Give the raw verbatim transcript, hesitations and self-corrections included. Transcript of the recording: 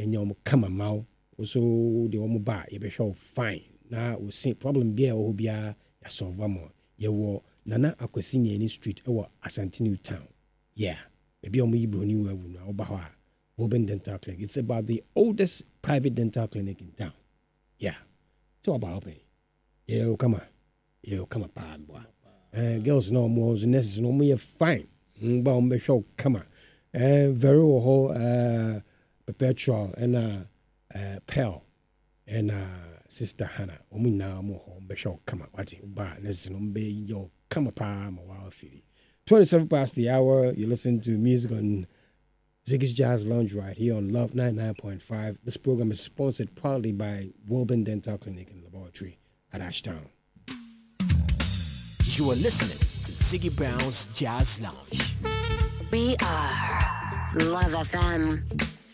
ɛnyɛ ɔmo kama ma wo so deɛ ɔmo ba yɛbɛhwɛ wo fine na wo se problem bia ɛwɔ hɔ biara yɛasɔlva ma yɛwɔ Nana Akwasi Nyeni Street ɛwɔ Asante New Town. Yeah, maybe ɔmo yi broni wo awu no a woba hɔ a Woben Dental Clinic. It's about the oldest private dental clinic in town. Yeah, so about it. Yeah, come on. Yeah, come on, pa boy. Uh, girls no more, nurses no more fine. But on the show, come on. Uh, very well, uh, Perpetual and uh, uh, Pearl and uh, Sister Hannah. Omu na mo home be show come on. What you buy? Nurses no be yo come on, pa my wild feel. Twenty-seven past the hour. You listen to music on Ziggy's Jazz Lounge right here on Love ninety-nine point five. This program is sponsored proudly by Woben Dental Clinic and Laboratory at Ashtown. You are listening to Ziggy Brown's Jazz Lounge. We are Love F M.